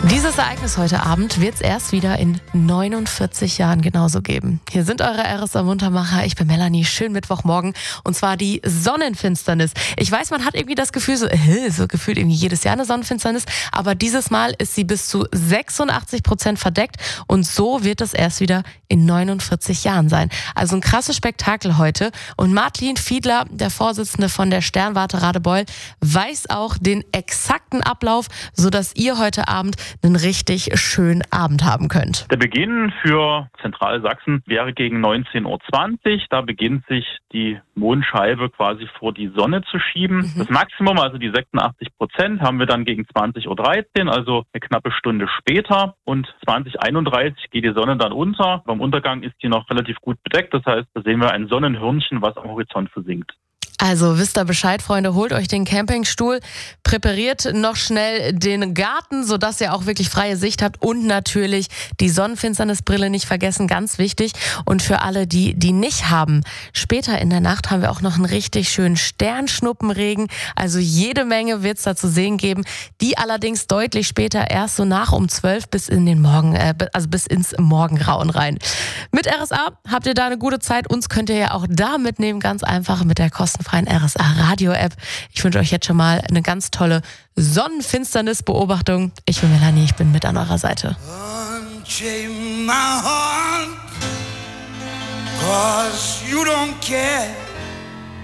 Dieses Ereignis heute Abend wird es erst wieder in 49 Jahren genauso geben. Hier sind eure RSA Muntermacher. Ich bin Melanie. Schönen Mittwochmorgen. Und zwar die Sonnenfinsternis. Ich weiß, man hat irgendwie das Gefühl, so gefühlt irgendwie jedes Jahr eine Sonnenfinsternis. Aber dieses Mal ist sie bis zu 86% verdeckt. Und so wird es erst wieder in 49 Jahren sein. Also ein krasses Spektakel heute. Und Martin Fiedler, der Vorsitzende von der Sternwarte Radebeul, weiß auch den exakten Ablauf, sodass ihr heute Abend einen richtig schönen Abend haben könnt. Der Beginn für Zentralsachsen wäre gegen 19:20 Uhr. Da beginnt sich die Mondscheibe quasi vor die Sonne zu schieben. Das Maximum, also die 86%, haben wir dann gegen 20:13 Uhr, also eine knappe Stunde später. Und 20:31 Uhr geht die Sonne dann unter. Beim Untergang ist die noch relativ gut bedeckt. Das heißt, da sehen wir ein Sonnenhörnchen, was am Horizont versinkt. Also wisst ihr Bescheid, Freunde, holt euch den Campingstuhl, präpariert noch schnell den Garten, sodass ihr auch wirklich freie Sicht habt und natürlich die Sonnenfinsternisbrille nicht vergessen, ganz wichtig. Und für alle, die nicht haben, später in der Nacht haben wir auch noch einen richtig schönen Sternschnuppenregen, also jede Menge wird es da zu sehen geben, die allerdings deutlich später erst so nach um 12 bis in den Morgen, bis ins Morgengrauen rein. Mit RSA habt ihr da eine gute Zeit, uns könnt ihr ja auch da mitnehmen, ganz einfach mit der kostenfreien RSA-Radio-App. Ich wünsche euch jetzt schon mal eine ganz tolle Sonnenfinsternis-Beobachtung. Ich bin Melanie, ich bin mit an eurer Seite. Unchain my heart, 'cause you don't care.